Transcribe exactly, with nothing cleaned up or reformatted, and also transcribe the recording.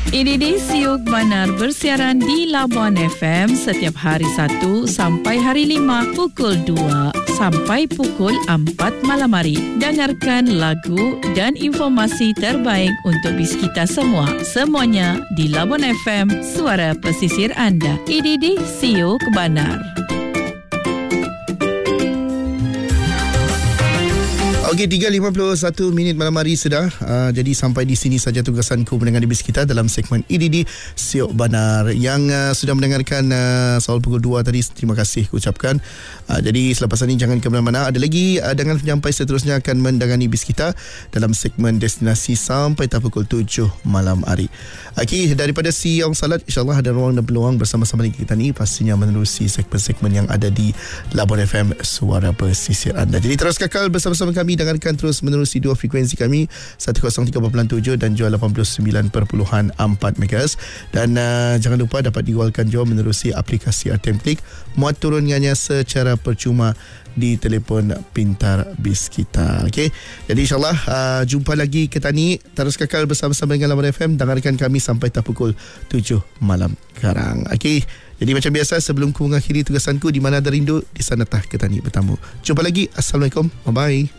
Ini di Siok Banar bersiaran di Labuan F M setiap hari Sabtu sampai hari lima pukul dua sampai pukul empat malam hari. Dengarkan lagu dan informasi terbaik untuk bis kita semua. Semuanya di Labuan F M, suara pesisir anda. Ini di Siok Banar. Okey, tiga lima puluh satu minit malam hari sudah. Uh, jadi sampai di sini saja tugasanku mendengar bis kita dalam segmen I D D Siok Banar. Yang uh, sudah mendengarkan uh, soal pukul dua tadi, terima kasih aku ucapkan. Uh, jadi selepas ini jangan ke mana-mana. Ada lagi uh, dengan penyampai seterusnya akan mendengani bis kita dalam segmen destinasi sampai tak pukul tujuh malam hari. Okey, daripada Siang Salat, insyaAllah ada ruang dan peluang bersama-sama dengan kita ni pastinya menerusi segmen-segmen yang ada di Labuan F M, suara pesisir anda. Jadi terus kekal bersama-sama kami. Dengarkan terus menerusi dua frekuensi kami, seratus tiga perpuluhan tujuh dan juga lapan puluh sembilan perpuluhan empat megahertz. Dan uh, jangan lupa dapat diwalkan juga menerusi aplikasi R T M Klik, muat turunkannya secara percuma di telefon pintar bis kita. Okey, jadi insyaAllah uh, jumpa lagi kita ni. Terus kekal bersama-sama dengan Labuan F M. Dengarkan kami sampai tak pukul tujuh malam sekarang. Okey, jadi macam biasa, sebelum ku mengakhiri tugasanku, di mana ada rindu, di sana tah Ketani bertamu. Jumpa lagi. Assalamualaikum. Bye-bye.